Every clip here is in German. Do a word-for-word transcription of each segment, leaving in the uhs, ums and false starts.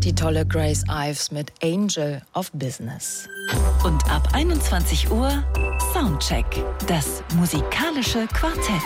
Die tolle Grace Ives mit Angel of Business. Und ab einundzwanzig Uhr Soundcheck, das musikalische Quartett.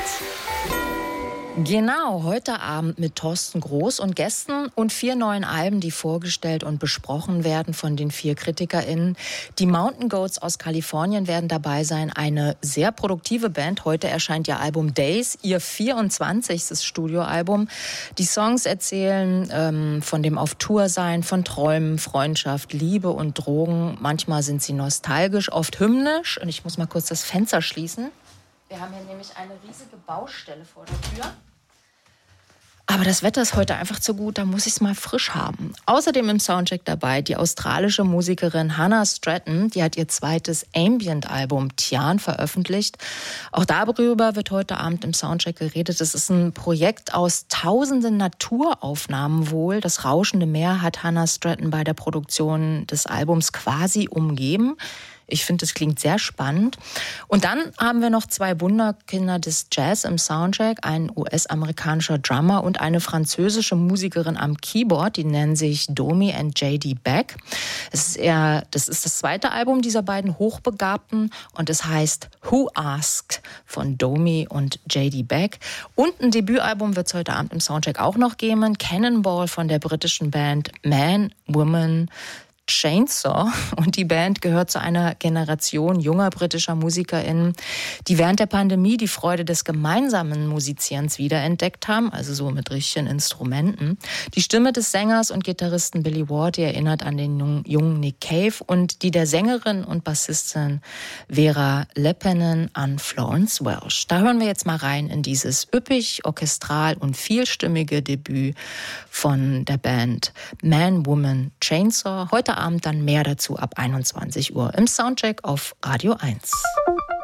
Genau, heute Abend mit Thorsten Groß und Gästen und vier neuen Alben, die vorgestellt und besprochen werden von den vier KritikerInnen. Die Mountain Goats aus Kalifornien werden dabei sein, eine sehr produktive Band. Heute erscheint ihr Album Days, ihr vierundzwanzigstes Studioalbum. Die Songs erzählen ähm, von dem Auf-Tour-Sein, von Träumen, Freundschaft, Liebe und Drogen. Manchmal sind sie nostalgisch, oft hymnisch. Und ich muss mal kurz das Fenster schließen. Wir haben hier nämlich eine riesige Baustelle vor der Tür. Aber das Wetter ist heute einfach zu gut, da muss ich es mal frisch haben. Außerdem im Soundcheck dabei die australische Musikerin Hannah Stratton. Die hat ihr zweites Ambient-Album Tian veröffentlicht. Auch darüber wird heute Abend im Soundcheck geredet. Es ist ein Projekt aus tausenden Naturaufnahmen wohl. Das rauschende Meer hat Hannah Stratton bei der Produktion des Albums quasi umgeben. Ich finde, das klingt sehr spannend. Und dann haben wir noch zwei Wunderkinder des Jazz im Soundcheck, ein U S-amerikanischer Drummer und eine französische Musikerin am Keyboard, die nennen sich Domi und J D Beck. Es ist eher, das ist das zweite Album dieser beiden Hochbegabten und es heißt Who Asked von Domi und J D Beck. Und ein Debütalbum wird es heute Abend im Soundcheck auch noch geben, Cannonball von der britischen Band Man, Woman, Chainsaw, und die Band gehört zu einer Generation junger britischer MusikerInnen, die während der Pandemie die Freude des gemeinsamen Musizierens wiederentdeckt haben, also so mit richtigen Instrumenten. Die Stimme des Sängers und Gitarristen Billy Ward, die erinnert an den jungen Nick Cave, und die der Sängerin und Bassistin Vera Leppänen an Florence Welch. Da hören wir jetzt mal rein in dieses üppig, orchestral und vielstimmige Debüt von der Band Man, Woman, Chainsaw. Heute Abend dann mehr dazu ab einundzwanzig Uhr im Soundcheck auf Radio eins.